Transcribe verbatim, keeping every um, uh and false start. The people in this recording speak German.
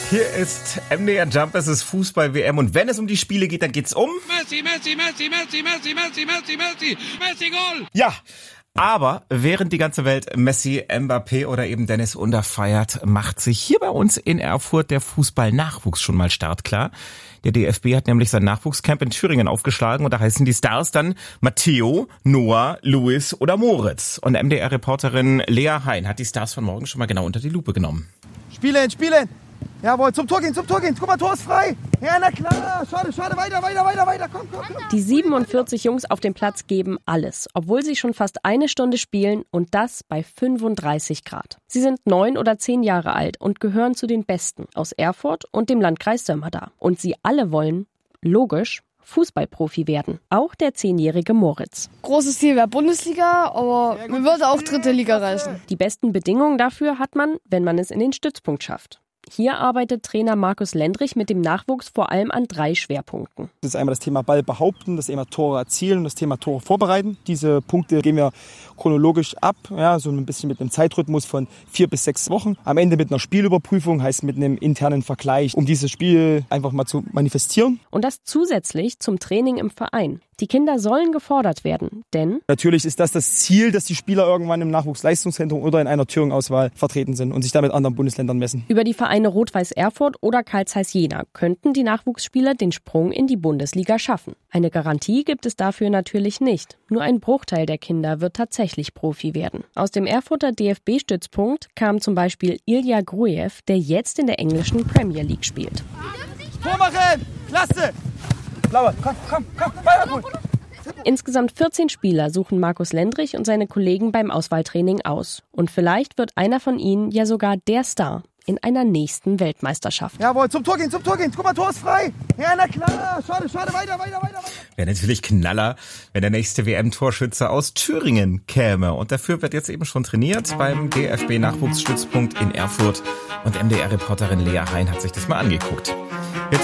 Hier ist M D R Jump, es ist Fußball-W M und wenn es um die Spiele geht, dann geht's um... Messi, Messi, Messi, Messi, Messi, Messi, Messi, Messi, Messi, Goal! Ja, aber während die ganze Welt Messi, Mbappé oder eben Dennis Under feiert, macht sich hier bei uns in Erfurt der Fußball-Nachwuchs schon mal startklar. Der D F B hat nämlich sein Nachwuchscamp in Thüringen aufgeschlagen und da heißen die Stars dann Matteo, Noah, Luis oder Moritz. Und M D R-Reporterin Lea Hein hat die Stars von morgen schon mal genau unter die Lupe genommen. Spielen, spielen! Jawohl, zum Tor gehen, zum Tor gehen. Guck mal, Tor ist frei. Ja, na klar. Schade, schade. Weiter, weiter, weiter, weiter. Komm, komm, komm. Die siebenundvierzig Jungs auf dem Platz geben alles, obwohl sie schon fast eine Stunde spielen und das bei fünfunddreißig Grad. Sie sind neun oder zehn Jahre alt und gehören zu den Besten aus Erfurt und dem Landkreis Sömmerda. Und sie alle wollen, logisch, Fußballprofi werden. Auch der zehnjährige Moritz. Großes Ziel wäre Bundesliga, aber mir würde auch dritte Liga reichen. Die besten Bedingungen dafür hat man, wenn man es in den Stützpunkt schafft. Hier arbeitet Trainer Markus Lendrich mit dem Nachwuchs vor allem an drei Schwerpunkten. Das ist einmal das Thema Ball behaupten, das Thema Tore erzielen und das Thema Tore vorbereiten. Diese Punkte gehen wir chronologisch ab, ja, so ein bisschen mit einem Zeitrhythmus von vier bis sechs Wochen. Am Ende mit einer Spielüberprüfung, heißt mit einem internen Vergleich, um dieses Spiel einfach mal zu manifestieren. Und das zusätzlich zum Training im Verein. Die Kinder sollen gefordert werden, denn... Natürlich ist das das Ziel, dass die Spieler irgendwann im Nachwuchsleistungszentrum oder in einer Thüringen-Auswahl vertreten sind und sich damit anderen Bundesländern messen. Über die Vereine Rot-Weiß Erfurt oder Carl Zeiss Jena könnten die Nachwuchsspieler den Sprung in die Bundesliga schaffen. Eine Garantie gibt es dafür natürlich nicht. Nur ein Bruchteil der Kinder wird tatsächlich Profi werden. Aus dem Erfurter D F B-Stützpunkt kam zum Beispiel Ilya Grujew, der jetzt in der englischen Premier League spielt. Tor machen! Klasse! Blaue, komm, komm, komm, Ball holen! Insgesamt vierzehn Spieler suchen Markus Lendrich und seine Kollegen beim Auswahltraining aus. Und vielleicht wird einer von ihnen ja sogar der Star in einer nächsten Weltmeisterschaft. Jawohl, zum Tor gehen, zum Tor gehen. Guck mal, Tor ist frei. Ja, na klar. Schade, schade. Weiter, weiter, weiter. Wäre natürlich Knaller, wenn der nächste W M-Torschütze aus Thüringen käme. Und dafür wird jetzt eben schon trainiert beim D F B-Nachwuchsstützpunkt in Erfurt. Und M D R-Reporterin Lea Hein hat sich das mal angeguckt.